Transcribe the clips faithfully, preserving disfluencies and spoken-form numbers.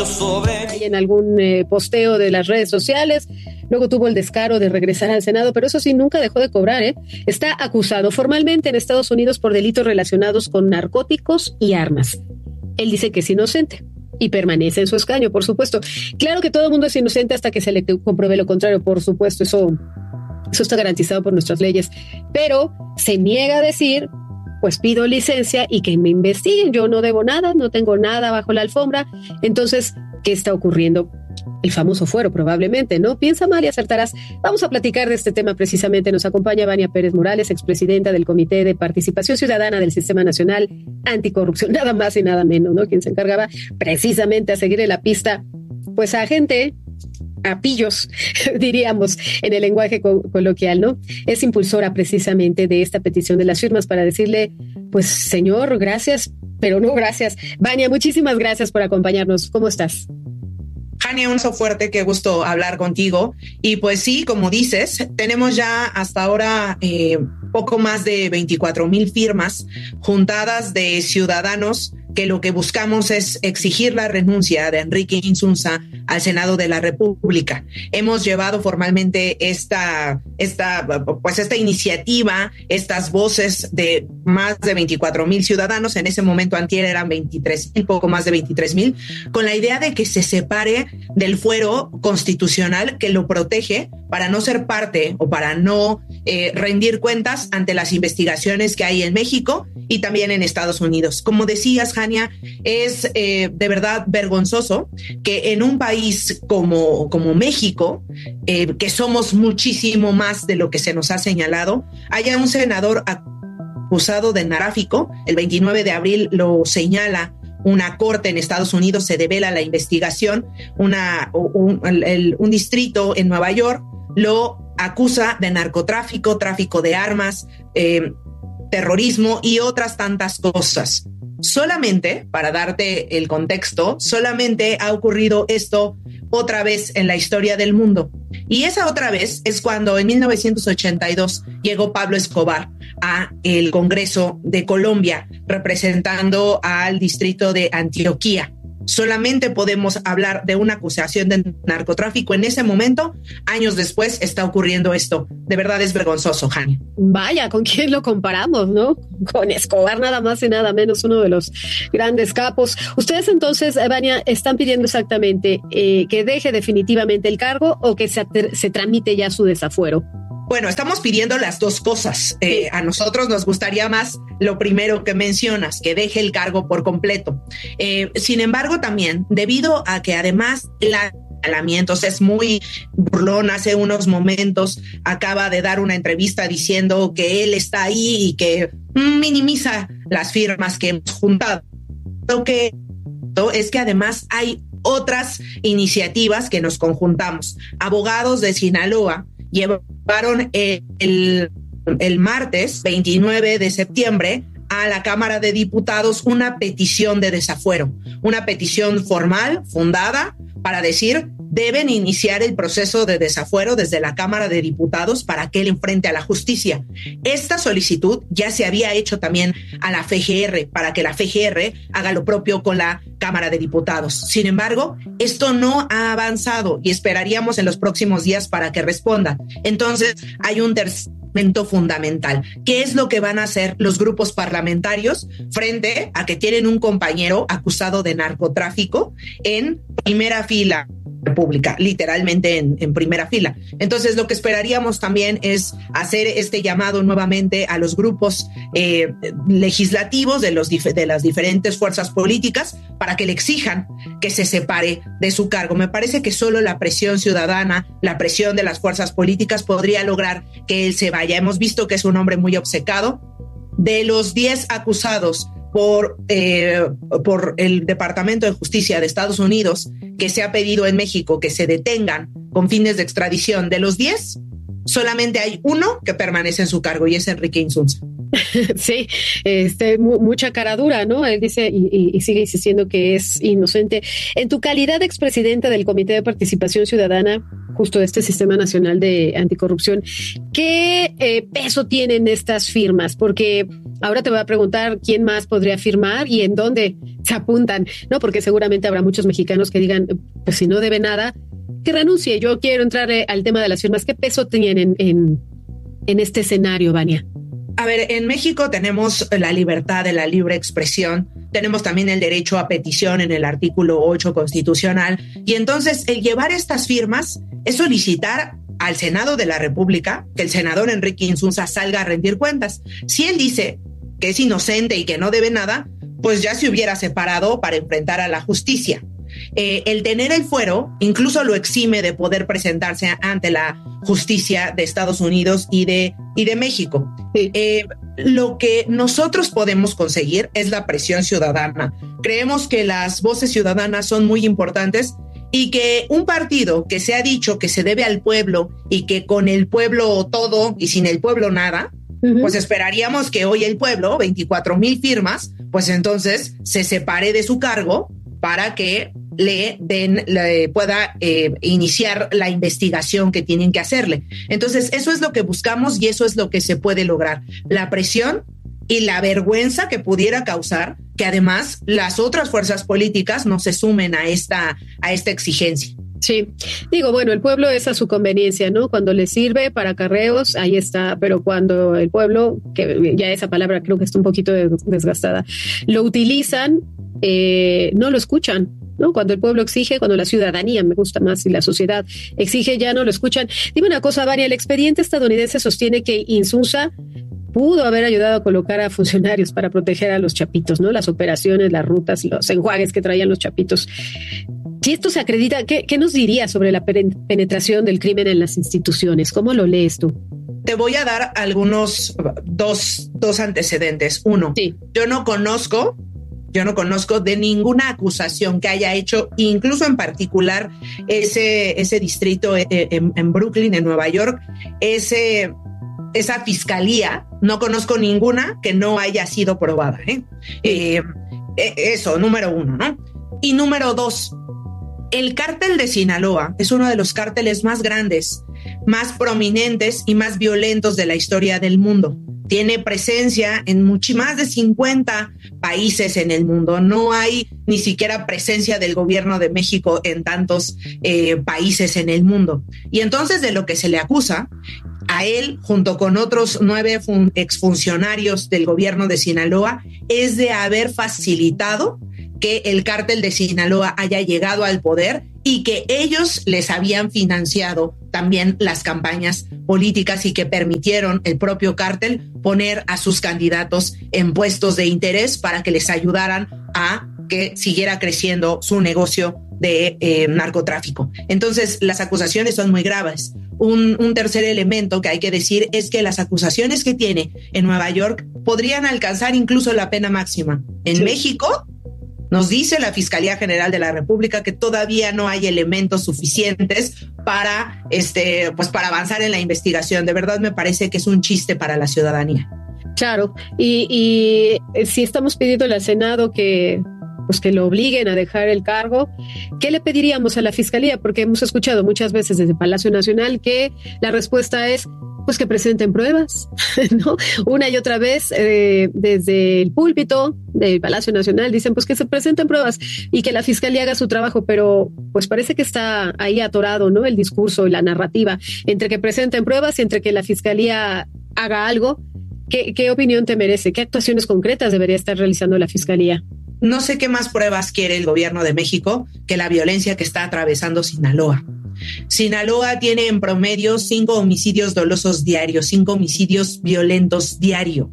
Hay en algún eh, posteo de las redes sociales. Luego tuvo el descaro de regresar al Senado, pero eso sí, nunca dejó de cobrar, ¿eh? Está acusado formalmente en Estados Unidos por delitos relacionados con narcóticos y armas. Él dice que es inocente y permanece en su escaño, por supuesto. Claro que todo el mundo es inocente hasta que se le compruebe lo contrario, por supuesto, eso, eso está garantizado por nuestras leyes. Pero se niega a decir, pues pido licencia y que me investiguen. Yo no debo nada, no tengo nada bajo la alfombra. Entonces, ¿qué está ocurriendo? El famoso fuero, probablemente, ¿no? Piensa mal y acertarás. Vamos a platicar de este tema precisamente. Nos acompaña Vania Pérez Morales, expresidenta del Comité de Participación Ciudadana del Sistema Nacional Anticorrupción, nada más y nada menos, ¿no? Quien se encargaba precisamente a seguir en la pista, pues a gente, a pillos, diríamos, en el lenguaje co- coloquial, ¿no? Es impulsora precisamente de esta petición de las firmas para decirle, pues, señor, gracias, pero no gracias. Vania, muchísimas gracias por acompañarnos. ¿Cómo estás? Jania, un so fuerte, qué gusto hablar contigo. Y pues sí, como dices, tenemos ya hasta ahora eh, poco más de veinticuatro mil firmas juntadas de ciudadanos que lo que buscamos es exigir la renuncia de Enrique Insunza al Senado de la República. Hemos llevado formalmente esta, esta, pues esta iniciativa, estas voces de más de veinticuatro mil ciudadanos. En ese momento antier eran veintitrés mil, poco más de veintitrés mil, con la idea de que se separe del fuero constitucional que lo protege para no ser parte o para no eh, rendir cuentas ante las investigaciones que hay en México y también en Estados Unidos. Como decías, Jania, es eh, de verdad vergonzoso que en un país como, como México, eh, que somos muchísimo más de lo que se nos ha señalado, haya un senador acusado de narcotráfico. El veintinueve de abril lo señala una corte en Estados Unidos, se devela la investigación, una, un, el, un distrito en Nueva York lo acusa de narcotráfico, tráfico de armas, eh, terrorismo y otras tantas cosas. Solamente, para darte el contexto, solamente ha ocurrido esto otra vez en la historia del mundo. Y esa otra vez es cuando en mil novecientos ochenta y dos llegó Pablo Escobar a el Congreso de Colombia, representando al distrito de Antioquia. Solamente podemos hablar de una acusación de narcotráfico en ese momento. Años después está ocurriendo esto. De verdad es vergonzoso, Jania. Vaya, ¿con quién lo comparamos, no? Con Escobar, nada más y nada menos, uno de los grandes capos. Ustedes entonces, Vania, están pidiendo exactamente eh, que deje definitivamente el cargo o que se, se tramite ya su desafuero. Bueno, estamos pidiendo las dos cosas. Eh, a nosotros nos gustaría más lo primero que mencionas, que deje el cargo por completo. Eh, sin embargo, también, debido a que además la es muy burlón, hace unos momentos acaba de dar una entrevista diciendo que él está ahí y que minimiza las firmas que hemos juntado. Lo que es que además hay otras iniciativas que nos conjuntamos. Abogados de Sinaloa llevaron el, el, el martes veintinueve de septiembre a la Cámara de Diputados una petición de desafuero, una petición formal, fundada, para decir, deben iniciar el proceso de desafuero desde la Cámara de Diputados para que él enfrente a la justicia. Esta solicitud ya se había hecho también a la F G R, para que la F G R haga lo propio con la Cámara de Diputados. Sin embargo, esto no ha avanzado y esperaríamos en los próximos días para que responda. Entonces, hay un tercer elemento fundamental. ¿Qué es lo que van a hacer los grupos parlamentarios frente a que tienen un compañero acusado de narcotráfico en primera fila? República, literalmente en, en primera fila. Entonces, lo que esperaríamos también es hacer este llamado nuevamente a los grupos eh, legislativos de, los dif- de las diferentes fuerzas políticas para que le exijan que se separe de su cargo. Me parece que solo la presión ciudadana, la presión de las fuerzas políticas podría lograr que él se vaya. Hemos visto que es un hombre muy obcecado. De los diez acusados por, eh, por el Departamento de Justicia de Estados Unidos, que se ha pedido en México que se detengan con fines de extradición, de los diez, solamente hay uno que permanece en su cargo y es Enrique Insunza. Sí, este, mu- mucha cara dura, ¿no? Él dice y, y, y sigue insistiendo que es inocente. En tu calidad de expresidenta del Comité de Participación Ciudadana, justo de este Sistema Nacional de Anticorrupción. ¿Qué eh, peso tienen estas firmas? Porque ahora te voy a preguntar quién más podría firmar y en dónde se apuntan, ¿no? Porque seguramente habrá muchos mexicanos que digan, pues si no debe nada, que renuncie. Yo quiero entrar eh, al tema de las firmas. ¿Qué peso tienen en, en este escenario, Vania? A ver, en México tenemos la libertad de la libre expresión, tenemos también el derecho a petición en el artículo ocho constitucional, y entonces el llevar estas firmas es solicitar al Senado de la República que el senador Enrique Insunza salga a rendir cuentas. Si él dice que es inocente y que no debe nada, pues ya se hubiera separado para enfrentar a la justicia. Eh, el tener el fuero incluso lo exime de poder presentarse ante la justicia de Estados Unidos y de, y de México. Sí. Eh, lo que nosotros podemos conseguir es la presión ciudadana. Creemos que las voces ciudadanas son muy importantes y que un partido que se ha dicho que se debe al pueblo y que con el pueblo todo y sin el pueblo nada, uh-huh. pues esperaríamos que hoy el pueblo, veinticuatro mil firmas, pues entonces se separe de su cargo para que le den, le pueda eh, iniciar la investigación que tienen que hacerle. Entonces, eso es lo que buscamos y eso es lo que se puede lograr. La presión y la vergüenza que pudiera causar que además las otras fuerzas políticas no se sumen a esta, a esta exigencia. Sí, digo, bueno, el pueblo es a su conveniencia, ¿no? Cuando le sirve para acarreos, ahí está, pero cuando el pueblo, que ya esa palabra creo que está un poquito desgastada, lo utilizan, eh, no lo escuchan, ¿no? Cuando el pueblo exige, cuando la ciudadanía, me gusta más, y la sociedad exige, ya no lo escuchan. Dime una cosa, Vania, el expediente estadounidense sostiene que Insunza pudo haber ayudado a colocar a funcionarios para proteger a los chapitos, ¿no? Las operaciones, las rutas, los enjuagues que traían los chapitos. Si esto se acredita, ¿qué, qué nos diría sobre la penetración del crimen en las instituciones? ¿Cómo lo lees tú? Te voy a dar algunos, dos, dos antecedentes. Uno, sí. yo no conozco, yo no conozco de ninguna acusación que haya hecho, incluso en particular ese, ese distrito en, en Brooklyn, en Nueva York, ese, esa fiscalía, no conozco ninguna que no haya sido probada. ¿eh? Sí. Eh, eso, número uno, ¿no? Y número dos, el cártel de Sinaloa es uno de los cárteles más grandes, más prominentes y más violentos de la historia del mundo. Tiene presencia en mucho más de cincuenta países en el mundo. No hay ni siquiera presencia del gobierno de México en tantos eh, países en el mundo. Y entonces de lo que se le acusa a él, junto con otros nueve fun- exfuncionarios del gobierno de Sinaloa, es de haber facilitado que el cártel de Sinaloa haya llegado al poder y que ellos les habían financiado también las campañas políticas y que permitieron el propio cártel poner a sus candidatos en puestos de interés para que les ayudaran a que siguiera creciendo su negocio de eh, narcotráfico. Entonces, las acusaciones son muy graves. Un, un tercer elemento que hay que decir es que las acusaciones que tiene en Nueva York podrían alcanzar incluso la pena máxima. En sí. México, nos dice la Fiscalía General de la República que todavía no hay elementos suficientes para, este, pues para avanzar en la investigación. De verdad me parece que es un chiste para la ciudadanía. Claro, y, y si estamos pidiendo al Senado que, pues que lo obliguen a dejar el cargo, ¿qué le pediríamos a la Fiscalía? Porque hemos escuchado muchas veces desde Palacio Nacional que la respuesta es pues que presenten pruebas, ¿no? Una y otra vez eh, desde el púlpito del Palacio Nacional dicen pues que se presenten pruebas y que la Fiscalía haga su trabajo, pero pues parece que está ahí atorado, ¿no? El discurso y la narrativa entre que presenten pruebas y entre que la Fiscalía haga algo. ¿Qué, qué opinión te merece? ¿Qué actuaciones concretas debería estar realizando la Fiscalía? No sé qué más pruebas quiere el gobierno de México que la violencia que está atravesando Sinaloa. Sinaloa tiene en promedio cinco homicidios dolosos diarios, cinco homicidios violentos diario.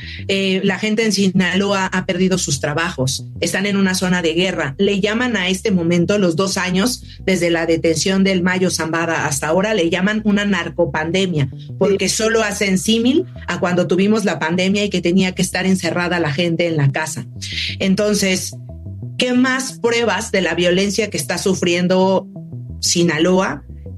Eh, la gente en Sinaloa ha perdido sus trabajos, están en una zona de guerra. Le llaman a este momento, los dos años desde la detención del Mayo Zambada hasta ahora, le llaman una narcopandemia, porque solo hacen símil a cuando tuvimos la pandemia y que tenía que estar encerrada la gente en la casa. Entonces, ¿qué más pruebas de la violencia que está sufriendo Sinaloa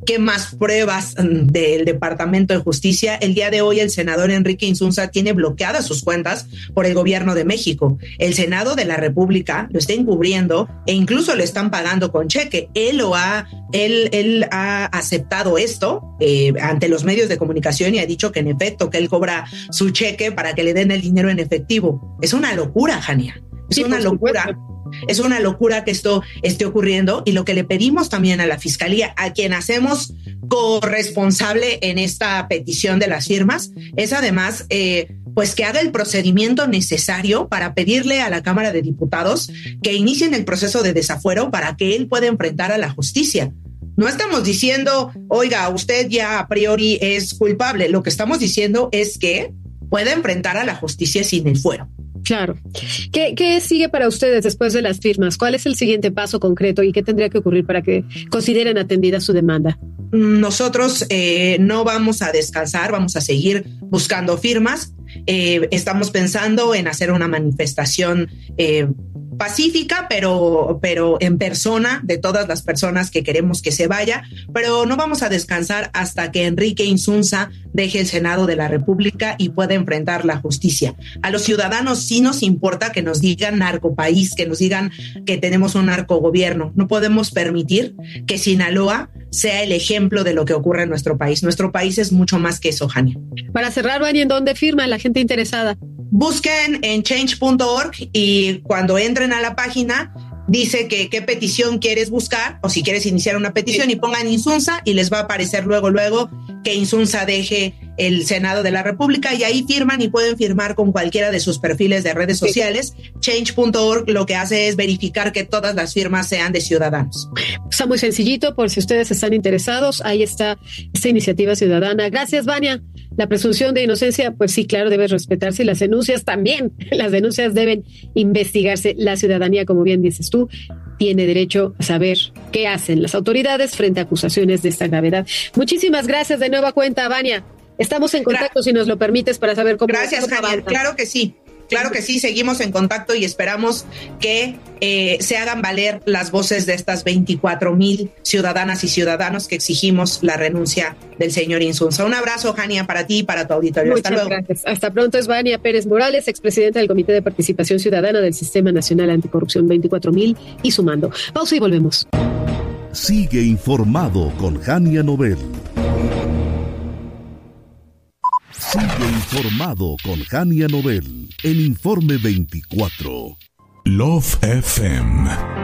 ¿Qué más pruebas del Departamento de Justicia? El día de hoy el senador Enrique Insunza tiene bloqueadas sus cuentas por el gobierno de México. El Senado de la República lo está encubriendo e incluso le están pagando con cheque. Él lo ha, él, él ha aceptado esto eh, ante los medios de comunicación y ha dicho que en efecto que él cobra su cheque para que le den el dinero en efectivo. Es una locura, Jania. Es sí, una locura. Supuesto. Es una locura que esto esté ocurriendo y lo que le pedimos también a la Fiscalía, a quien hacemos corresponsable en esta petición de las firmas, es además eh, pues que haga el procedimiento necesario para pedirle a la Cámara de Diputados que inicien el proceso de desafuero para que él pueda enfrentar a la justicia. No estamos diciendo, oiga, usted ya a priori es culpable. Lo que estamos diciendo es que pueda enfrentar a la justicia sin el fuero. Claro. ¿Qué, ¿Qué sigue para ustedes después de las firmas? ¿Cuál es el siguiente paso concreto y qué tendría que ocurrir para que consideren atendida su demanda? Nosotros eh, no vamos a descansar, vamos a seguir buscando firmas. Eh, estamos pensando en hacer una manifestación eh, pacífica, pero, pero en persona, de todas las personas que queremos que se vaya, pero no vamos a descansar hasta que Enrique Insunza deje el Senado de la República y pueda enfrentar la justicia. A los ciudadanos sí nos importa que nos digan narcopaís, que nos digan que tenemos un narcogobierno. No podemos permitir que Sinaloa sea el ejemplo de lo que ocurre en nuestro país. Nuestro país es mucho más que eso, Jania. Para cerrar, Vania, ¿en dónde firma la gente interesada? Busquen en change punto org y cuando entren a la página dice que qué petición quieres buscar o si quieres iniciar una petición y pongan Insunza y les va a aparecer luego, luego que Insunza deje el Senado de la República y ahí firman y pueden firmar con cualquiera de sus perfiles de redes sociales. Sí. change punto org lo que hace es verificar que todas las firmas sean de ciudadanos. Está muy sencillito por si ustedes están interesados. Ahí está esta iniciativa ciudadana. Gracias, Vania. La presunción de inocencia, pues sí, claro, debe respetarse y las denuncias también. Las denuncias deben investigarse. La ciudadanía, como bien dices tú, tiene derecho a saber qué hacen las autoridades frente a acusaciones de esta gravedad. Muchísimas gracias de nueva cuenta, Vania. Estamos en contacto, Gra- si nos lo permites, para saber cómo... Gracias, Jania. Claro que sí. Claro que sí, seguimos en contacto y esperamos que eh, se hagan valer las voces de estas veinticuatro mil ciudadanas y ciudadanos que exigimos la renuncia del señor Insunza. Un abrazo, Jania, para ti y para tu auditorio. Muchas Hasta luego. Gracias. Hasta pronto. Es Vania Pérez Morales, expresidenta del Comité de Participación Ciudadana del Sistema Nacional Anticorrupción veinticuatro mil y sumando. Pausa y volvemos. Sigue informado con Jania Novel. Sigue informado con Jania Novel en Informe veinticuatro. Love F M.